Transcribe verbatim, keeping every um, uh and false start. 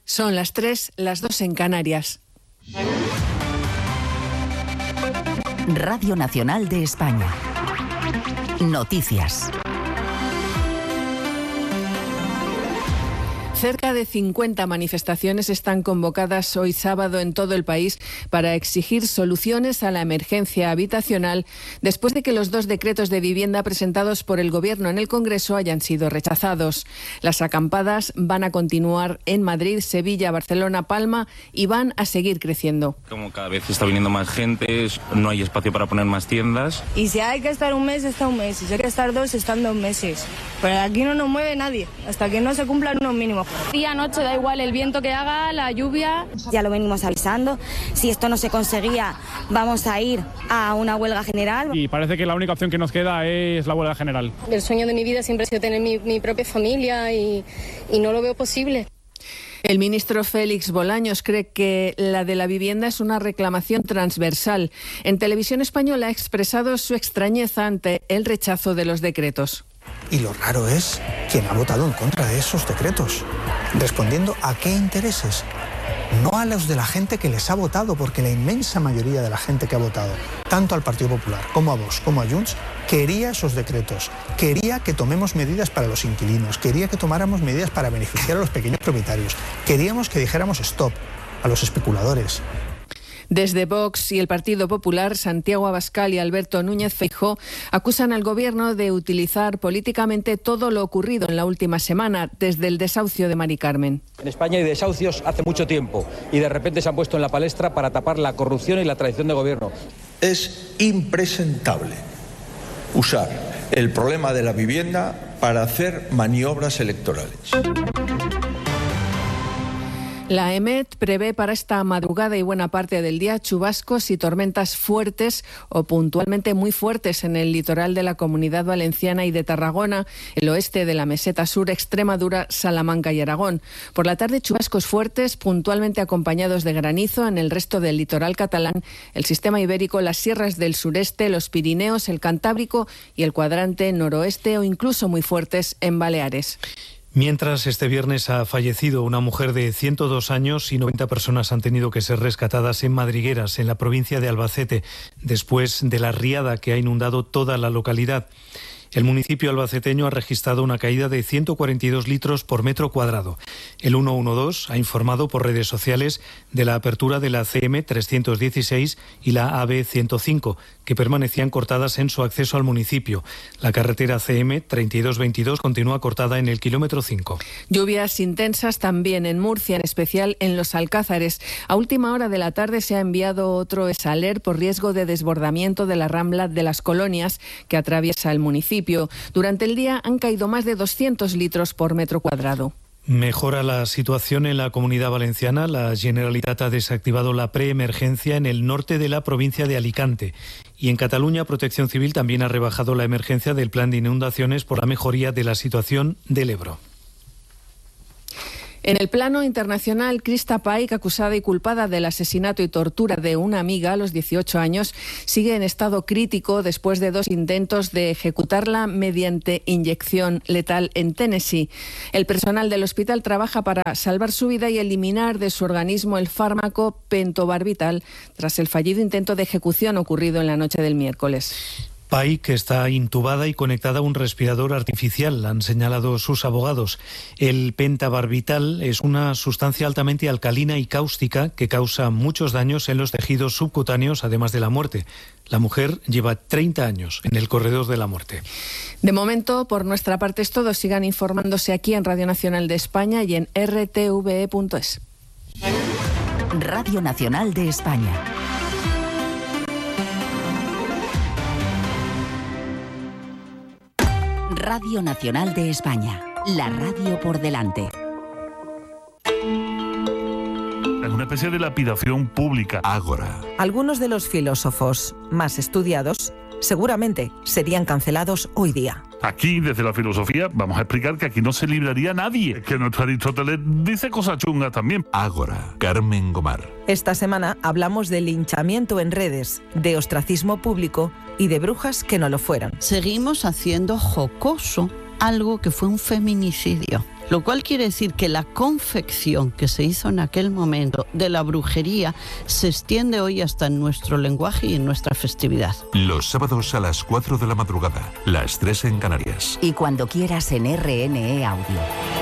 Son las tres, las dos en Canarias. Radio Nacional de España. Noticias. Cerca de cincuenta manifestaciones están convocadas hoy sábado en todo el país para exigir soluciones a la emergencia habitacional después de que los dos decretos de vivienda presentados por el Gobierno en el Congreso hayan sido rechazados. Las acampadas van a continuar en Madrid, Sevilla, Barcelona, Palma y van a seguir creciendo. Como cada vez está viniendo más gente, no hay espacio para poner más tiendas. Y si hay que estar un mes, está un mes. Y si hay que estar dos, están dos meses. Pero aquí no nos mueve nadie hasta que no se cumplan unos mínimos. Día, noche, da igual el viento que haga, la lluvia. Ya lo venimos avisando. Si esto no se conseguía, vamos a ir a una huelga general. Y parece que la única opción que nos queda es la huelga general. El sueño de mi vida siempre ha sido tener mi, mi propia familia y, y no lo veo posible. El ministro Félix Bolaños cree que la de la vivienda es una reclamación transversal. En Televisión Española ha expresado su extrañeza ante el rechazo de los decretos. Y lo raro es quién ha votado en contra de esos decretos, respondiendo a qué intereses, no a los de la gente que les ha votado, porque la inmensa mayoría de la gente que ha votado, tanto al Partido Popular como a Vox como a Junts, quería esos decretos, quería que tomemos medidas para los inquilinos, quería que tomáramos medidas para beneficiar a los pequeños propietarios, queríamos que dijéramos stop a los especuladores. Desde Vox y el Partido Popular, Santiago Abascal y Alberto Núñez Feijóo acusan al Gobierno de utilizar políticamente todo lo ocurrido en la última semana, desde el desahucio de Mari Carmen. En España hay desahucios hace mucho tiempo y de repente se han puesto en la palestra para tapar la corrupción y la traición de gobierno. Es impresentable usar el problema de la vivienda para hacer maniobras electorales. La EMET prevé para esta madrugada y buena parte del día chubascos y tormentas fuertes o puntualmente muy fuertes en el litoral de la Comunidad Valenciana y de Tarragona, el oeste de la Meseta Sur, Extremadura, Salamanca y Aragón. Por la tarde chubascos fuertes, puntualmente acompañados de granizo en el resto del litoral catalán, el sistema ibérico, las sierras del sureste, los Pirineos, el Cantábrico y el cuadrante noroeste o incluso muy fuertes en Baleares. Mientras este viernes ha fallecido una mujer de ciento dos años y noventa personas han tenido que ser rescatadas en Madrigueras, en la provincia de Albacete, después de la riada que ha inundado toda la localidad. El municipio albaceteño ha registrado una caída de ciento cuarenta y dos litros por metro cuadrado. El ciento doce ha informado por redes sociales de la apertura de la C M trescientos dieciséis y la A B ciento cinco, que permanecían cortadas en su acceso al municipio. La carretera C M treinta y dos veintidós continúa cortada en el kilómetro cinco. Lluvias intensas también en Murcia, en especial en Los Alcázares. A última hora de la tarde se ha enviado otro esaler por riesgo de desbordamiento de la Rambla de las Colonias que atraviesa el municipio. Durante el día han caído más de doscientos litros por metro cuadrado. Mejora la situación en la Comunidad Valenciana. La Generalitat ha desactivado la preemergencia en el norte de la provincia de Alicante. Y en Cataluña, Protección Civil también ha rebajado la emergencia del plan de inundaciones por la mejoría de la situación del Ebro. En el plano internacional, Krista Paik, acusada y culpada del asesinato y tortura de una amiga a los dieciocho años, sigue en estado crítico después de dos intentos de ejecutarla mediante inyección letal en Tennessee. El personal del hospital trabaja para salvar su vida y eliminar de su organismo el fármaco pentobarbital tras el fallido intento de ejecución ocurrido en la noche del miércoles. Paik está intubada y conectada a un respirador artificial, han señalado sus abogados. El pentobarbital es una sustancia altamente alcalina y cáustica que causa muchos daños en los tejidos subcutáneos, además de la muerte. La mujer lleva treinta años en el corredor de la muerte. De momento, por nuestra parte es todo. Sigan informándose aquí en Radio Nacional de España y en r t v e punto es. Radio Nacional de España. Radio Nacional de España, la radio por delante. Es una especie de lapidación pública. Ágora. Algunos de los filósofos más estudiados seguramente serían cancelados hoy día. Aquí, desde la filosofía, vamos a explicar que aquí no se libraría nadie. Es que nuestro Aristóteles dice cosas chungas también. Ágora. Carmen Gomar. Esta semana hablamos de linchamiento en redes, de ostracismo público y de brujas que no lo fueran. Seguimos haciendo jocoso algo que fue un feminicidio. Lo cual quiere decir que la confección que se hizo en aquel momento de la brujería se extiende hoy hasta en nuestro lenguaje y en nuestra festividad. Los sábados a las cuatro de la madrugada, las tres en Canarias. Y cuando quieras en R N E Audio.